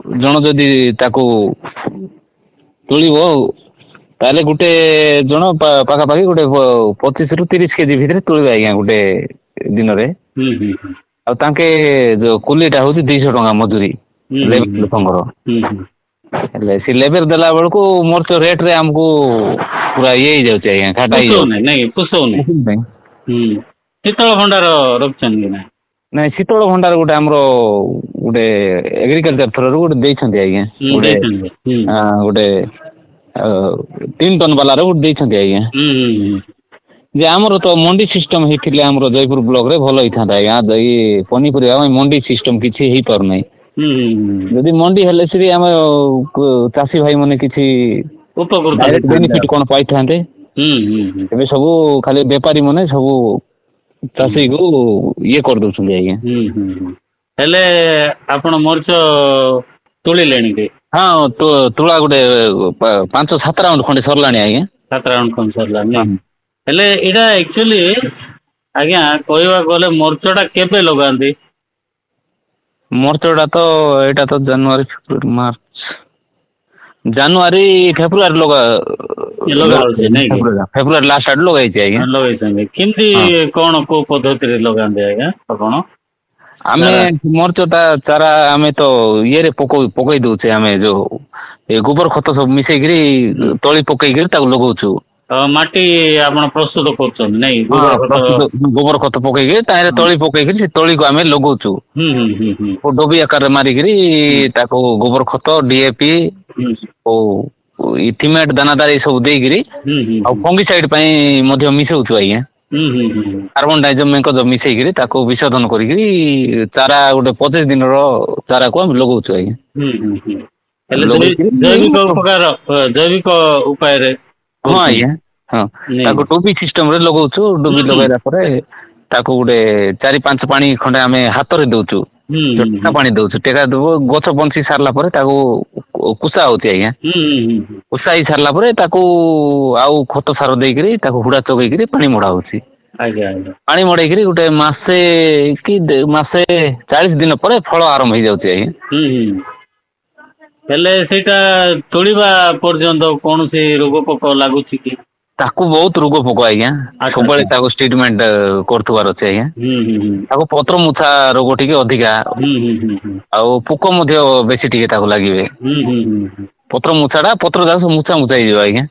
ଜଣ ଯଦି ତାକୁ ତୁଳିବ ତାହେଲେ ଗୋଟେ ଜଣ ପାଖାପାଖି ଗୋଟେ 25 ରୁ 30 କେଜି ଭିତରେ ତୁଳିବେ ଆଜ୍ଞା ଗୋଟେ ଦିନରେ। ଆଉ ତାଙ୍କେ ଯୋଉ କୁଲିଟା ହଉଛି 200 ଟଙ୍କା ମଜୁରୀ ଲେବର ଲୋକଙ୍କର। ହେଲେ ସେ ଲେବର ଦେଲା ବେଳକୁ ମୋର ତ ରେଟ୍ ରେ ଆମକୁ ପୁରା ଇଏ ହେଇଯାଉଛି ଆଜ୍ଞା, ଘାଟା ହେଇଯାଉଛି। ଶୀତଳ ଭଣ୍ଡାର ରଖୁଛନ୍ତି କି ନା? ନାଇଁ ଶୀତଳ ଭଣ୍ଡାର ଗୋଟେ ଆମର ଗୋଟେ ଏଗ୍ରିକଲଚର ଥ୍ରୋରୁ ଗୋଟେ ଦେଇଛନ୍ତି ଆଜ୍ଞା, ଗୋଟେ 3 ଟନ୍ ବାଲାର ଗୋଟେ ଦେଇଛନ୍ତି ଆଜ୍ଞା। ଯେ ଆମର ତ ମଣ୍ଡି ସିଷ୍ଟମ ହେଇଥିଲେ ଆମର ଜୟପୁର ବ୍ଲକ ରେ ଭଲ ହେଇଥାନ୍ତା ଆଜ୍ଞା। ଏଇ ପନିପରିବା ପାଇଁ ମଣ୍ଡି ସିଷ୍ଟମ କିଛି ହେଇପାରୁନାହିଁ। ଯଦି ମଣ୍ଡି ହେଲେ ସେ ଆମେ ଚାଷୀ ଭାଇ ମାନେ କିଛି ଡାଇରେକ୍ଟ ବେନିଫିଟ କଣ ପାଇଥାନ୍ତେ। ଏବେ ସବୁ ଖାଲି ବେପାରୀ ମାନେ ସବୁ ଚାଷୀ କୁ ଇଏ କରିଦଉଛନ୍ତି ଆଜ୍ଞା। ହେଲେ ଆପଣ ମରିଚ ତୁଳିଲେଣି କି? ହଁ ତୁଳା ଗୋଟେ 5-7 ରାଉଣ୍ଡ ଖଣ୍ଡେ ସରିଲାଣି ଆଜ୍ଞା। 7 ରାଉଣ୍ଡ ଖଣ୍ଡେ ସରିଲାଣି। ହେଲେ ଏଇଟା ଆକ୍ଚୁଆଲି ଆଜ୍ଞା କହିବାକୁ ଗଲେ ମରିଚଟା କେବେ ଲଗାନ୍ତି? ମରିଚଟା ତ ଏଇଟା ତ ଜାନୁଆରୀ ଫେବୃଆରୀ ଫେବୃଆରୀ ଲାଷ୍ଟ ଆଡୁ ଲଗାଇଛି ଆଜ୍ଞା। ଲଗେଇଛନ୍ତି କେମିତି କଣ କୋଉ ପଦ୍ଧତିରେ ଲଗାନ୍ତି ଆଜ୍ଞା ଆପଣ? ଆମେ ମରିଚଟା ଚାରା ଆମେ ତ ଇଏରେ ପକେଇ ଦଉଛେ, ଆମେ ଯୋଉ ଗୋବର ଖତ ସବୁ ମିଶେଇକିରି ତଳି ପକେଇକିରି ତାକୁ ଲଗଉଛୁ। ମାଟି ଆପଣ ପ୍ରସ୍ତୁତ କରୁଛନ୍ତି ନାଇଁ? ଗୋବର ଖତ ପକେଇକି ତାହେଲେ ତଳି ପକେଇକିରି ସେ ତଳିକୁ ଆମେ ଲଗଉଛୁ। ଡୋବି ଆକାରରେ ମାରିକିରି ତାକୁ ଗୋବର ଖତ DAP ଥିମେଟ ଦାନାଦାର ଏ ସବୁ ଦେଇକିରି ଆଉ ଫଙ୍ଗିସାଇଡ ପାଇଁ ମଧ୍ୟ ମିଶଉଛୁ ଆଜ୍ଞା। କାର୍ବନ ଡାଇଜମ ମିଶେଇକିରି ତାକୁ ବିଶୋଧନ କରିକିରି ଚାରା ଗୋଟେ 25 ଦିନର ଚାରାକୁ ଆମେ ଲଗଉଛୁ ଆଜ୍ଞା। ଜୈବିକ ଉପାୟରେ? ହଁ ଆଜ୍ଞା, ହଁ ତାକୁ ଡୋବି ସିଷ୍ଟମ ରେ ଲଗଉଛୁ। ଡୋବି ଲଗେଇଲା ପରେ ତାକୁ ଗୋଟେ 4-5 ପାଣି ଖଣ୍ଡେ ଆମେ ହାତରେ ଦଉଛୁ, ଟେକା ପାଣି ଦଉଛୁ। ଟେକା ଦେବୁ ଗଛ ବଞ୍ଚି ସାରିଲା ପରେ ତାକୁ କୁଷା ହଉଛି ଆଜ୍ଞା। କୁଷା ହେଇ ସାରିଲା ପରେ ତାକୁ ଆଉ ଖତ ସାର ଦେଇକିରି ତାକୁ ହୁଡା ଚଗେଇକିରି ପାଣି ମଡା ହଉଛି। ପାଣି ମଡେଇକିରି ଗୋଟେ ମାସେ 40 ଦିନ ପରେ ଫଳ ଆରମ୍ଭ ହେଇଯାଉଛି ଆଜ୍ଞା। ହେଲେ ସେଇଟା ତୋଳିବା ପର୍ଯ୍ୟନ୍ତ କୌଣସି ରୋଗ ପୋକ ଲାଗୁଛି କି? ତାକୁ ବହୁତ ରୋଗ ପୋକ ଆଜ୍ଞା, ସବୁବେଳେ ତାକୁ ଟ୍ରିଟମେଣ୍ଟ କରୁଥିବାର ଅଛି ଆଜ୍ଞା। ତାକୁ ପତ୍ର ମୁଥା ରୋଗ ଟିକେ ଅଧିକା, ଆଉ ପୋକ ମଧ୍ୟ ବେଶୀ ଟିକେ ତାକୁ ଲାଗିବେ। ପତ୍ର ମୁଛାଟା ପତ୍ର ଯାକ ସବୁ ମୁଛା ହେଇଯିବ ଆଜ୍ଞା।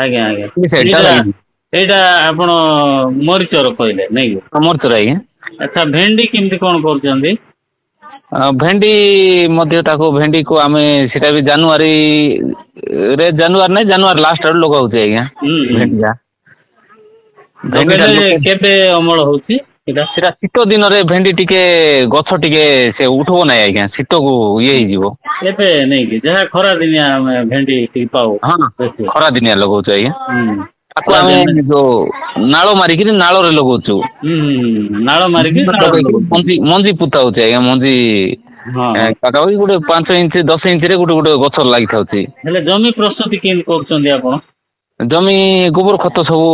ଏଇଟା ଆପଣ ମରିଚର କହିଲେ ନାଇଁ କି? ମରିଚର ଆଜ୍ଞା। ଆଚ୍ଛା ଭେଣ୍ଡି କେମିତି କଣ କରୁଛନ୍ତି? ଭେଣ୍ଡି ମଧ୍ୟ ତାକୁ ଭେଣ୍ଡିକୁ ଆମେ ସେଟା ବି ଜାନୁଆରୀ ଲାଷ୍ଟ ଆଡୁ ଲଗାଉଛି ଆଜ୍ଞା। ଭେଣ୍ଡିଟା କେବେ ଅମଳ ହଉଛି ସେଟା ଶୀତ ଦିନରେ ଭେଣ୍ଡି ଟିକେ ଗଛ ଟିକେ ସେ ଉଠିବ ନାହିଁ ଆଜ୍ଞା, ଶୀତକୁ ଇଏ ହେଇଯିବ। ଏବେ ନେଇକି ଯାହା ଖରା ଦିନିଆ ଆମେ ଭେଣ୍ଡି ଟିକେ ପାଉ। ଖରା ଦିନିଆ ଲଗାଉଛୁ ଆଜ୍ଞା। ତାକୁ ଆମେ ଯୋଉ ନାଳ ମାରିକିରି ନାଳରେ ଲଗାଉଛୁ। ନାଳ ମାରିକି ମଞ୍ଜି ପୁତା ହଉଛି ଆଜ୍ଞା। ମଞ୍ଜି ପାଖାପାଖି ଗୋଟେ 5 ଇଞ୍ଚ 10 ଇଞ୍ଚରେ ଗୋଟେ ଗଛ ଲାଗିଥାଉଛି। ହେଲେ ଜମି ପ୍ରସ୍ତୁତି କେମିତି କରୁଛନ୍ତି ଆପଣ? ଜମି ଗୋବର ଖତ ସବୁ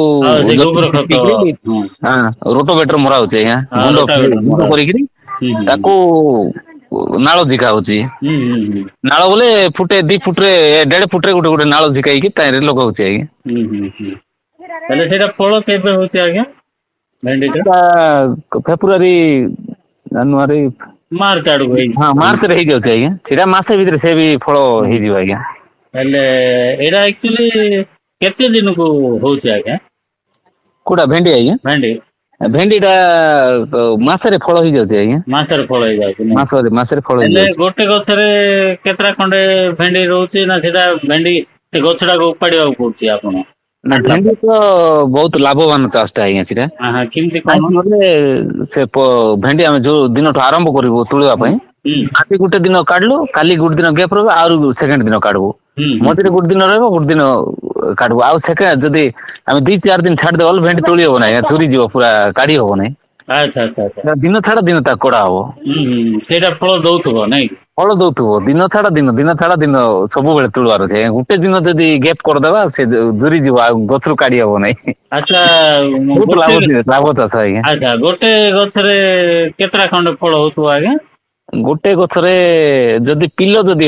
ରୋଟୋଭେଟର ମରା ହଉଛି ଆଜ୍ଞା। ଗୁଣ୍ଡ କରିକିରି ତାକୁ ନାଳ ଝିକା ହଉଛି। ନାଳ ବୋଲେ 2 ଫୁଟରେ 1.5 ଫୁଟରେ ଗୋଟେ ନାଳ ଝିକାଇକି ତାହିଁରେ ଲଗାଉଛି ଆଜ୍ଞା। ହେଲେ ସେଇଟା ଫଳ କେବେ ହଉଛି ଆଜ୍ଞା? ଫେବୃଆରୀ ଜାନୁଆରୀ ମାର୍ଚ୍ଚ ଆଡକୁ ମାର୍ଚ୍ଚରେ ହେଇଯାଉଛି ଆଜ୍ଞା। ସେଇଟା ମାସେ ଭିତରେ ସେ ବି ଫଳ ହେଇଯିବ ଆଜ୍ଞା। ହେଲେ ଏଇଟା ଆକ୍ଚୁଆଲି କେତେ ଦିନକୁ ହଉଛି ଆଜ୍ଞା? କୋଉଟା ଭେଣ୍ଡି ଆଜ୍ଞା? ଭେଣ୍ଡିଟା ମାସରେ ଫଳ ହେଇଯାଉଛି ଆଜ୍ଞା। ମାସରେ ଫଳ ହେଇଯାଉଛି। ମାସରେ ଫଳ ହେଲେ ଗୋଟେ ଗଛରେ କେତେଟା ଖଣ୍ଡେ ଭେଣ୍ଡି ରହୁଛି ନା ସେଟା ଭେଣ୍ଡି ସେ ଗଛଟାକୁ ଉପାଡ଼ିବାକୁ ପଡୁଛି ଆପଣ? ଭେଣ୍ଡି ତ ବହୁତ ଲାଭବାନ ଚାଷଟା ଆଜ୍ଞା ସେଟା। କେମିତି କଣ? ସେ ଭେଣ୍ଡି ଆମେ ଯୋଉ ଦିନଠୁ ଆରମ୍ଭ କରିବୁ ତୁଳିବା ପାଇଁ, ଆଜି ଗୋଟେ ଦିନ କାଢିଲୁ, କାଲି ଗୋଟେ ଦିନ ଗ୍ୟାପ୍ ରହିବ, ଆଉ ସେକେଣ୍ଡ ଦିନ କାଢିବୁ। ମଝିରେ ଗୋଟେ ଦିନ ରହିବ, ଗୋଟେ ଦିନ କାଢିବୁ। ଆଉ ସେକେଣ୍ଡ ଯଦି ଆମେ 2-4 ଦିନ ଛାଡିଦେବା ବୋଲେ ଭେଣ୍ଡି ତୁଳି ହବ ନାହିଁ, ଝୁରିଯିବ, ପୁରା କାଢି ହବ ନାହିଁ। ଦିନ ଛାଡ ଦିନ ତାକୁ କଢା ହବ। ସେଇଟା ଫଳ ଦଉଥିବ ନାଇଁ? ଫଳ ଦଉଥିବ, ଦିନ ଛାଡ ଦିନ ସବୁବେଳେ ତୁଳିବାର ଅଛି। ଗୋଟେ ଦିନ ଯଦି ଗ୍ୟାପ୍ କରିଦେବା ସେ ଝୁରିଯିବ, ଆଉ ଗଛରୁ କାଢି ହବ ନାହିଁ। ବହୁତ ଲାଭ ଚାଷ ଆଜ୍ଞା। ଗୋଟେ ଗଛରେ କେତେଟା ଖଣ୍ଡେ ଫଳ ହଉଥିବ ଆଜ୍ଞା? ଗୋଟେ ଗଛରେ ଯଦି ପିଲ ଯଦି